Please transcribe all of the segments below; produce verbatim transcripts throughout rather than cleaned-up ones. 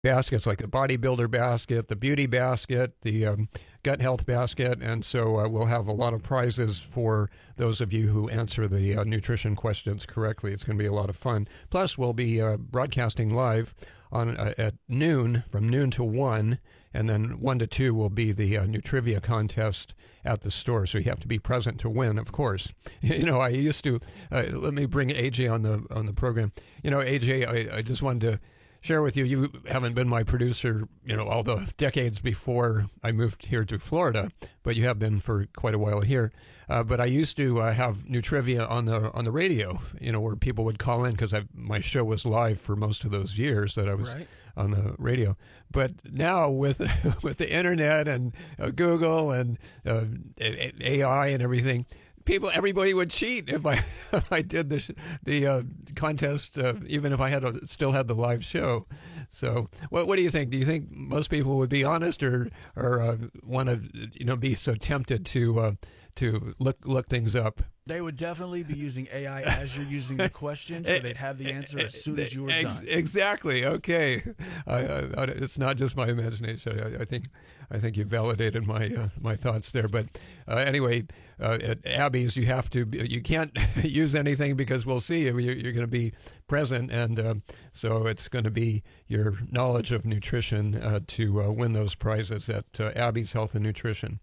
baskets like the bodybuilder basket, the beauty basket, the um, gut health basket. And so uh, we'll have a lot of prizes for those of you who answer the uh, nutrition questions correctly. It's going to be a lot of fun. Plus, we'll be uh, broadcasting live on uh, at noon, from noon to one, and then one to two will be the uh, Nutrivia contest at the store. So you have to be present to win, of course. You know, I used to, uh, let me bring A J on the on the program. You know, A J, I, I just wanted to share with you, you haven't been my producer, you know, all the decades before I moved here to Florida, but you have been for quite a while here. Uh, but I used to uh, have Nutrivia on the on the radio, you know, where people would call in because my show was live for most of those years that I was right on the radio. But now with with the internet and uh, Google and uh, A I and everything, people, everybody would cheat if I if I did the the uh, contest, uh, even if I had a, still had the live show. So, what what do you think? Do you think most people would be honest, or or uh, want to you know be so tempted to uh, to look look things up? They would definitely be using A I as you're using the question, so they'd have the answer as soon as you were Ex- done. Exactly. Okay. I, I, it's not just my imagination. I, I think I think you validated my uh, my thoughts there. But uh, anyway, uh, at Abby's, you have to you can't use anything because we'll see you. You're, you're going to be present, and uh, so it's going to be your knowledge of nutrition uh, to uh, win those prizes at uh, Abby's Health and Nutrition.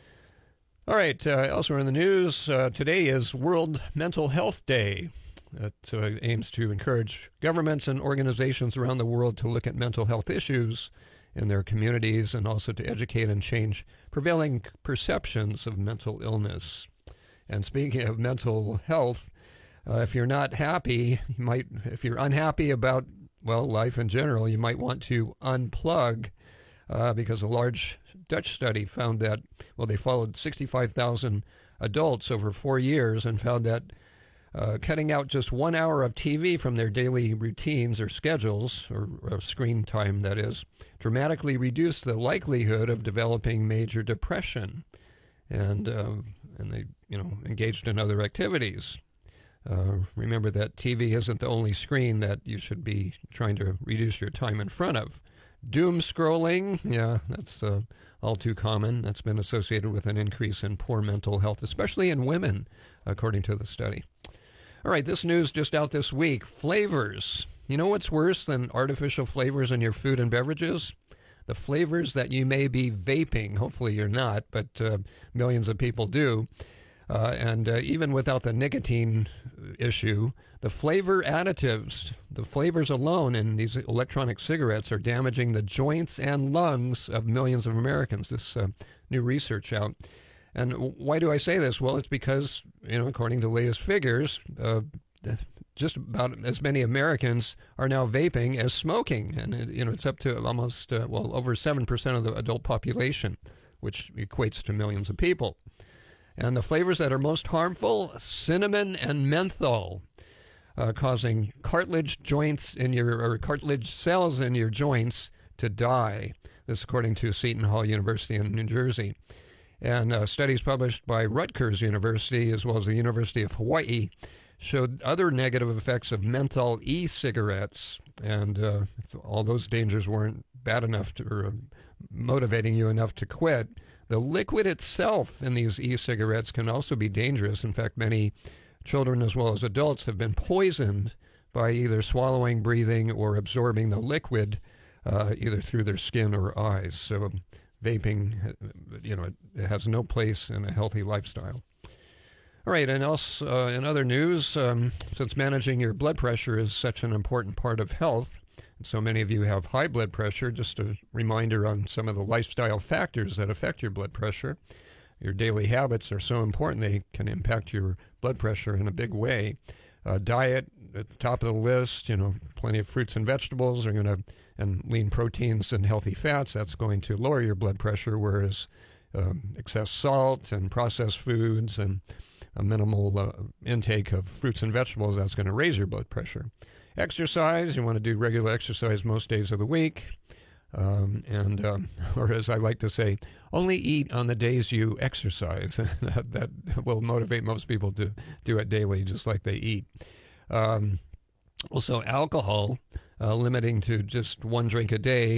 All right, uh, elsewhere in the news, uh, today is World Mental Health Day. It uh, aims to encourage governments and organizations around the world to look at mental health issues in their communities and also to educate and change prevailing perceptions of mental illness. And speaking of mental health, uh, if you're not happy, you might, if you're unhappy about, well, life in general, you might want to unplug. Uh, because a large Dutch study found that, well, they followed sixty-five thousand adults over four years and found that uh, cutting out just one hour of T V from their daily routines or schedules, or, or screen time, that is, dramatically reduced the likelihood of developing major depression. And uh, and they, you know, engaged in other activities. Uh, remember that T V isn't the only screen that you should be trying to reduce your time in front of. Doom scrolling, yeah, that's uh, all too common. That's been associated with an increase in poor mental health, especially in women, according to the study. All right, this news just out this week. Flavors. You know what's worse than artificial flavors in your food and beverages? The flavors that you may be vaping. Hopefully you're not, but uh, millions of people do. Uh, and uh, even without the nicotine issue, the flavor additives, the flavors alone in these electronic cigarettes are damaging the joints and lungs of millions of Americans. This uh, new research out. And why do I say this? Well, it's because, you know, according to the latest figures, uh, just about as many Americans are now vaping as smoking. And, it, you know, it's up to almost, uh, well, over seven percent of the adult population, which equates to millions of people. And the flavors that are most harmful, cinnamon and menthol, uh, causing cartilage joints in your, or cartilage cells in your joints to die. This according to Seton Hall University in New Jersey. And uh, studies published by Rutgers University as well as the University of Hawaii showed other negative effects of menthol e-cigarettes. And uh, if all those dangers weren't bad enough to, or uh, motivating you enough to quit, the liquid itself in these e-cigarettes can also be dangerous. In fact, many children as well as adults have been poisoned by either swallowing, breathing, or absorbing the liquid uh, either through their skin or eyes. So vaping, you know, it has no place in a healthy lifestyle. All right, and else uh, in other news, um, since managing your blood pressure is such an important part of health, and so many of you have high blood pressure, just a reminder on some of the lifestyle factors that affect your blood pressure. Your daily habits are so important, they can impact your blood pressure in a big way. Uh, diet at the top of the list, you know, plenty of fruits and vegetables are going to, and lean proteins and healthy fats, that's going to lower your blood pressure, whereas um, excess salt and processed foods and a minimal uh, intake of fruits and vegetables, that's going to raise your blood pressure. Exercise, you want to do regular exercise most days of the week. Um, and, um, or as I like to say, only eat on the days you exercise. that, that will motivate most people to do it daily, just like they eat. Um, also, alcohol. uh, limiting to just one drink a day